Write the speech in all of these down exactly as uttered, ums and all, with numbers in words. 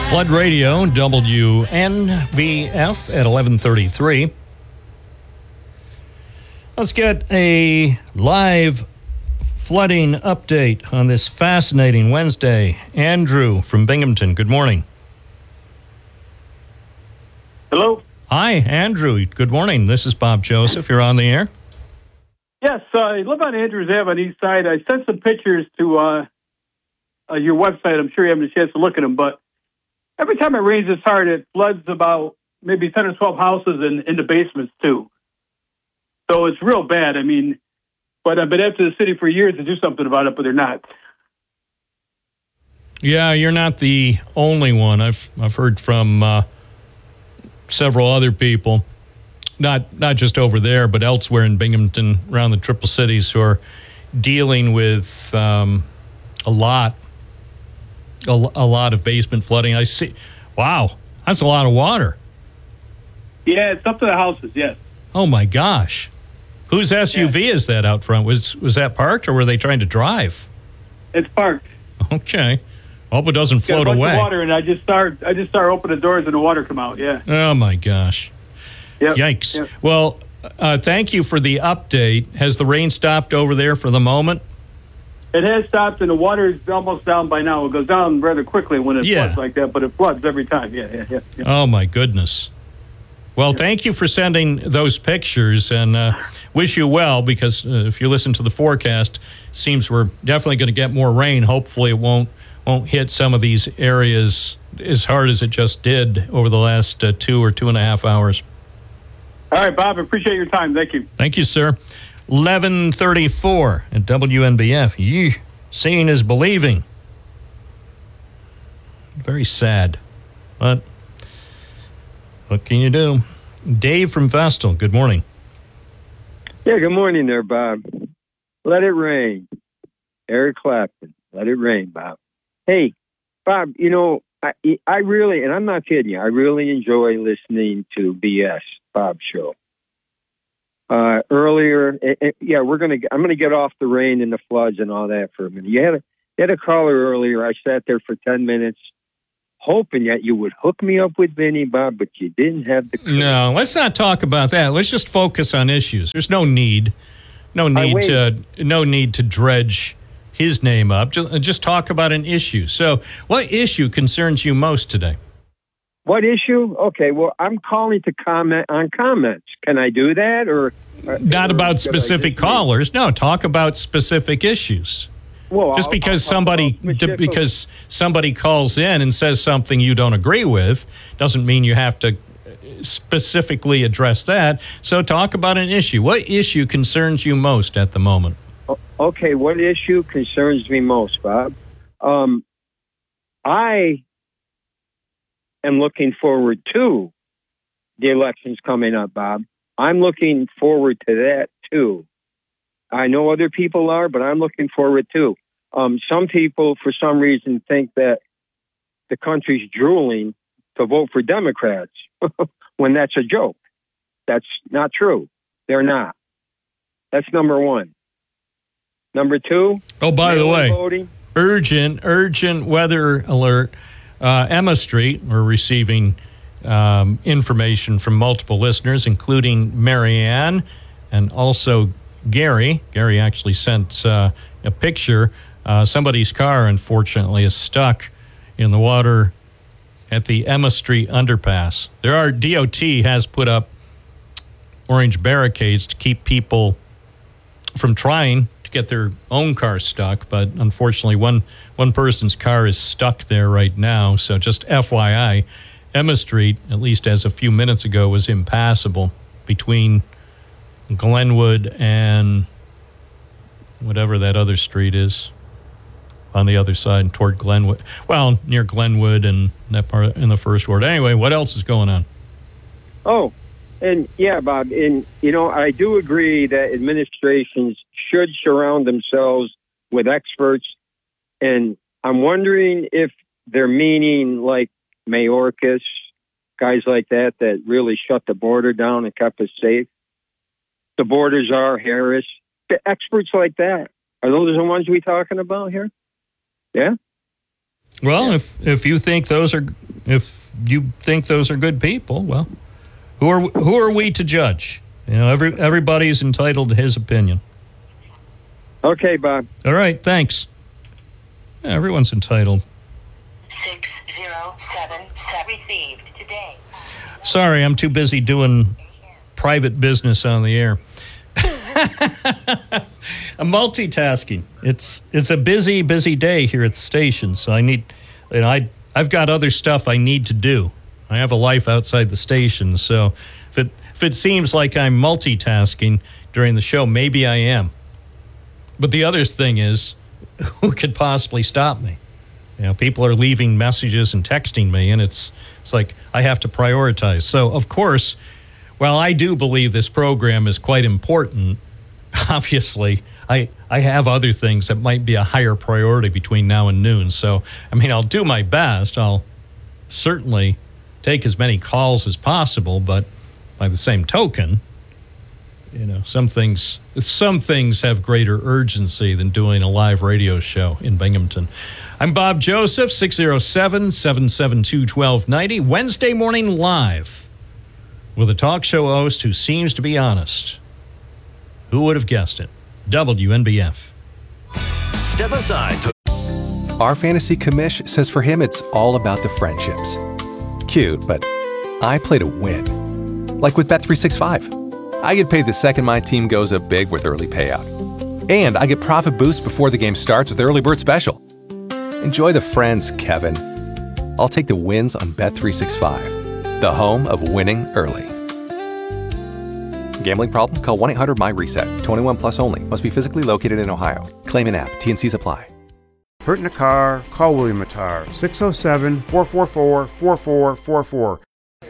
Flood Radio, W N B F at eleven thirty-three. Let's get a live flooding update on this fascinating Wednesday. Andrew from Binghamton, good morning. Hello? Hi, Andrew. Good morning. This is Bob Joseph. You're on the air. Yes, uh, I live on Andrews Ave on East Side. I sent some pictures to uh, uh, your website. I'm sure you haven't a chance to look at them, but every time it rains this hard, it floods about maybe ten or twelve houses and in, in the basements, too. So it's real bad. I mean, but I've been after the city for years to do something about it, but they're not. Yeah, you're not the only one. I've I've heard from uh, several other people, not not just over there, but elsewhere in Binghamton, around the Triple Cities, who are dealing with um, a lot, a, a lot of basement flooding. I see. Wow, that's a lot of water. Yeah, it's up to the houses. Yes. Oh my gosh. Whose S U V yeah. is that out front? Was was that parked, or were they trying to drive? It's parked. Okay. Hope it doesn't float Got a bunch away. Of water, and I just start. I just start opening the doors, and the water come out. Yeah. Oh my gosh. Yep. Yikes. Yep. Well, uh, thank you for the update. Has the rain stopped over there for the moment? It has stopped, and the water is almost down by now. It goes down rather quickly when it yeah. floods like that, but it floods every time. Yeah, yeah, yeah. yeah. Oh my goodness. Well, thank you for sending those pictures, and uh, wish you well, because uh, if you listen to the forecast, it seems we're definitely going to get more rain. Hopefully it won't won't hit some of these areas as hard as it just did over the last uh, two or two and a half hours. All right, Bob, appreciate your time. Thank you. Thank you, sir. eleven thirty-four at W N B F. Yee, seeing is believing. Very sad, but what can you do? Dave from Vestal, good morning. Yeah, good morning there, Bob. Let it rain. Eric Clapton, let it rain, Bob. Hey, Bob, you know, I, I really, and I'm not kidding you, I really enjoy listening to B S, Bob's show. Uh, earlier, it, it, yeah, we're going to, I'm going to get off the rain and the floods and all that for a minute. You had a, you had a caller earlier. I sat there for ten minutes. Hoping that you would hook me up with Vinny, Bob, but you didn't have the courage. No, let's not talk about that. Let's just focus on issues. There's no need, no need to, no need to dredge his name up. Just, just talk about an issue. So, what issue concerns you most today? What issue? Okay, well, I'm calling to comment on comments. Can I do that, or not or about specific callers? No, talk about specific issues. Well, just I'll, because I'll, somebody I'll, I'll, because somebody calls in and says something you don't agree with doesn't mean you have to specifically address that. So talk about an issue. What issue concerns you most at the moment? Okay, what issue concerns me most, Bob? Um, I am looking forward to the elections coming up, Bob. I'm looking forward to that, too. I know other people are, but I'm looking forward too. Um, some people, for some reason, think that the country's drooling to vote for Democrats when that's a joke. That's not true. They're not. That's number one. Number two. Oh, by the way, voting. urgent, urgent weather alert. Uh, Emma Street, we're receiving um, information from multiple listeners, including Marianne and also Gary. Gary actually sent uh, a picture. Uh, somebody's car, unfortunately, is stuck in the water at the Emma Street underpass. There are, D O T has put up orange barricades to keep people from trying to get their own car stuck, but unfortunately one, one person's car is stuck there right now. So just F Y I, Emma Street, at least as a few minutes ago, was impassable between Glenwood and whatever that other street is on the other side toward Glenwood. Well, near Glenwood and that part in the first ward. Anyway, what else is going on? Oh, and yeah, Bob, and you know, I do agree that administrations should surround themselves with experts, and I'm wondering if they're meaning like Mayorkas, guys like that, that really shut the border down and kept us safe. The borders are Harris. The experts like that. Are those the ones we talking about here? Yeah? Well, yeah. if if you think those are If you think those are good people, well, who are who are we to judge? You know, every everybody's entitled to his opinion. Okay, Bob. All right, thanks. Yeah, everyone's entitled. Six zero seven seven received today. Sorry, I'm too busy doing private business on the air. I'm multitasking. It's it's a busy, busy day here at the station, so I need, and I I've got other stuff I need to do. I have a life outside the station, so if it if it seems like I'm multitasking during the show, maybe I am. But the other thing is, who could possibly stop me? You know, people are leaving messages and texting me, and it's it's like I have to prioritize. So, of course, while I do believe this program is quite important, obviously, I, I have other things that might be a higher priority between now and noon. So, I mean, I'll do my best. I'll certainly take as many calls as possible, but by the same token, you know, some things some things have greater urgency than doing a live radio show in Binghamton. I'm Bob Joseph, six oh seven, seven seven two, one two nine oh, Wednesday morning live with a talk show host who seems to be honest. Who would have guessed it? W N B F. Step aside. To- Our fantasy commish says for him it's all about the friendships. Cute, but I play to win. Like with Bet three sixty-five. I get paid the second my team goes up big with early payout. And I get profit boost before the game starts with Early Bird Special. Enjoy the friends, Kevin. I'll take the wins on Bet three sixty-five, the home of winning early. Gambling problem? Call one eight hundred M Y reset. twenty-one plus only. Must be physically located in Ohio. Claim in app. T N Cs apply. Hurt in a car? Call William Matar. six oh seven, four four four, four four four four.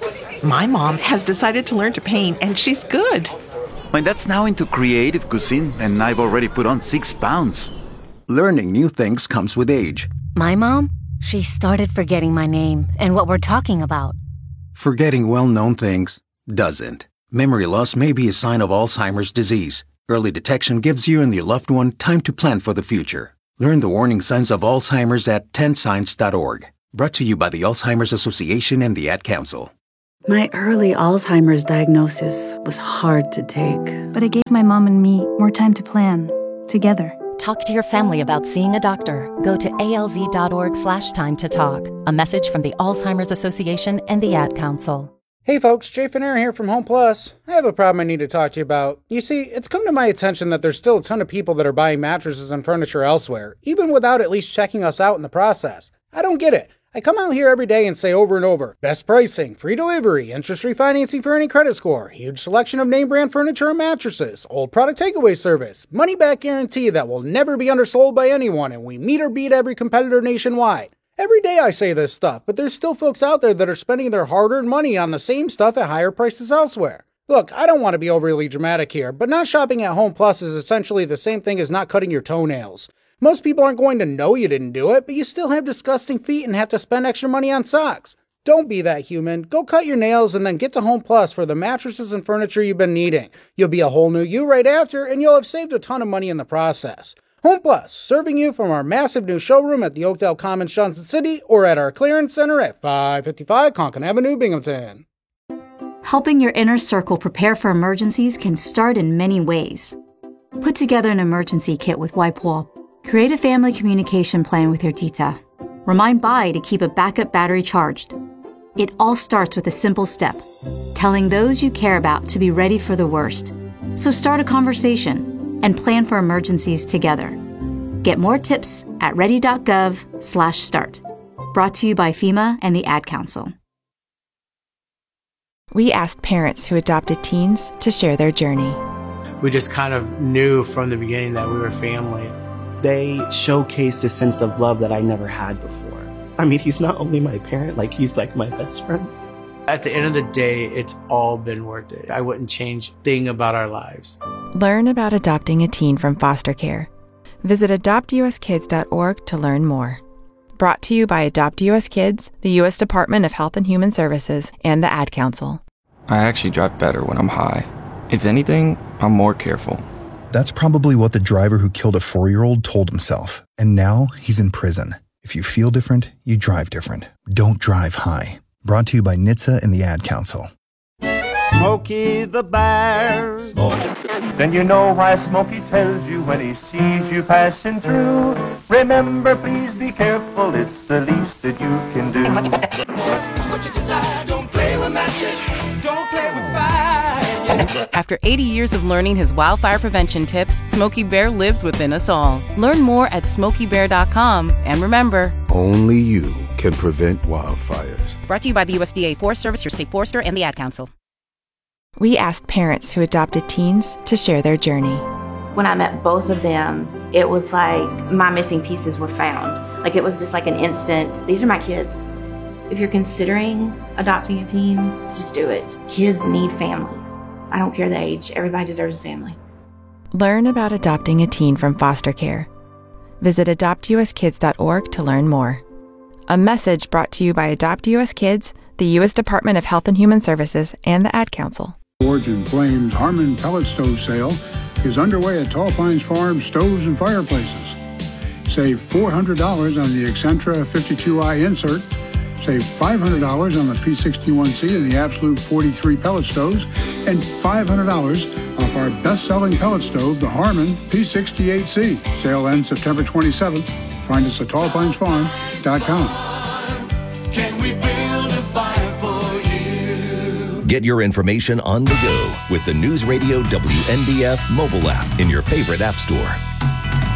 My mom has decided to learn to paint, and she's good. My dad's now into creative cuisine, and I've already put on six pounds. Learning new things comes with age. My mom? She started forgetting my name and what we're talking about. Forgetting well-known things doesn't. Memory loss may be a sign of Alzheimer's disease. Early detection gives you and your loved one time to plan for the future. Learn the warning signs of Alzheimer's at ten signs dot org. Brought to you by the Alzheimer's Association and the Ad Council. My early Alzheimer's diagnosis was hard to take. But it gave my mom and me more time to plan, together. Talk to your family about seeing a doctor. Go to alz.org slash time to talk. A message from the Alzheimer's Association and the Ad Council. Hey folks, Jay Finner here from Home Plus. I have a problem I need to talk to you about. You see, it's come to my attention that there's still a ton of people that are buying mattresses and furniture elsewhere, even without at least checking us out in the process. I don't get it. I come out here every day and say over and over, best pricing, free delivery, interest-free financing for any credit score, huge selection of name brand furniture and mattresses, old product takeaway service, money-back guarantee that will never be undersold by anyone, and we meet or beat every competitor nationwide. Every day I say this stuff, but there's still folks out there that are spending their hard-earned money on the same stuff at higher prices elsewhere. Look, I don't want to be overly dramatic here, but not shopping at Home Plus is essentially the same thing as not cutting your toenails. Most people aren't going to know you didn't do it, but you still have disgusting feet and have to spend extra money on socks. Don't be that human. Go cut your nails and then get to Home Plus for the mattresses and furniture you've been needing. You'll be a whole new you right after, and you'll have saved a ton of money in the process. Home Plus, serving you from our massive new showroom at the Oakdale Commons, Johnson City, or at our clearance center at five fifty-five Conkin Avenue, Binghamton. Helping your inner circle prepare for emergencies can start in many ways. Put together an emergency kit with WipeWall. Create a family communication plan with your tita. Remind Bai to keep a backup battery charged. It all starts with a simple step, telling those you care about to be ready for the worst. So start a conversation and plan for emergencies together. Get more tips at ready.gov slash start. Brought to you by FEMA and the Ad Council. We asked parents who adopted teens to share their journey. We just kind of knew from the beginning that we were family. They showcase a sense of love that I never had before. I mean, he's not only my parent, like he's like my best friend. At the end of the day, it's all been worth it. I wouldn't change a thing about our lives. Learn about adopting a teen from foster care. Visit adopt u s kids dot org to learn more. Brought to you by Adopt U S Kids, the U S Department of Health and Human Services, and the Ad Council. I actually drive better when I'm high. If anything, I'm more careful. That's probably what the driver who killed a four-year-old told himself, and now he's in prison. If you feel different, you drive different. Don't drive high. Brought to you by N H T S A and the Ad Council. Smokey the Bear. Then you know why Smokey tells you when he sees you passing through. Remember, please be careful, it's the least that you can do. What you decide, don't play with matches, don't play with fire. After eighty years of learning his wildfire prevention tips, Smokey Bear lives within us all. Learn more at smokey bear dot com. And remember, only you can prevent wildfires. Brought to you by the U S D A Forest Service, your state forester, and the Ad Council. We asked parents who adopted teens to share their journey. When I met both of them, it was like my missing pieces were found. Like it was just like an instant, these are my kids. If you're considering adopting a teen, just do it. Kids need families. I don't care the age, everybody deserves a family. Learn about adopting a teen from foster care. Visit adopt u s kids dot org to learn more. A message brought to you by Adopt U S Kids, the U S Department of Health and Human Services, and the Ad Council. Forge and Flames Harmon Pellet Stove Sale is underway at Tall Pines Farm Stoves and Fireplaces. Save four hundred dollars on the Excentra fifty-two i insert. Save five hundred dollars on the P sixty-one C and the Absolute forty-three pellet stoves, and five hundred dollars off our best-selling pellet stove, the Harmon P sixty-eight C. Sale ends September twenty-seventh. Find us at tall pines farm dot com. Can we build a fire for you? Get your information on the go with the News Radio W N B F mobile app in your favorite app store.